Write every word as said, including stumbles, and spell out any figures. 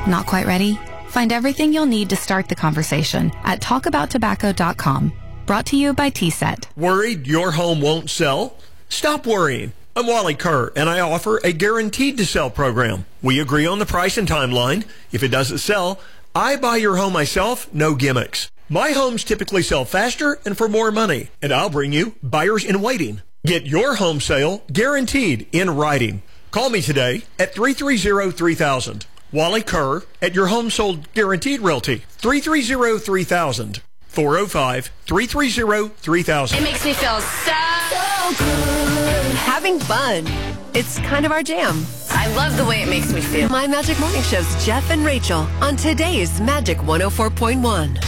Not quite ready? Find everything you'll need to start the conversation at talk about tobacco dot com. Brought to you by T SET. Worried your home won't sell? Stop worrying. I'm Wally Kerr, and I offer a guaranteed to sell program. We agree on the price and timeline. If it doesn't sell, I buy your home myself, no gimmicks. My homes typically sell faster and for more money, and I'll bring you buyers in waiting. Get your home sale guaranteed in writing. Call me today at three three zero, three thousand. Wally Kerr at Your Home Sold Guaranteed Realty. three three zero, three thousand. four oh five, three three zero, three thousand. It makes me feel so, so good. Having fun. It's kind of our jam. I love the way it makes me feel. My Magic Morning Show's Jeff and Rachel on today's Magic one oh four point one.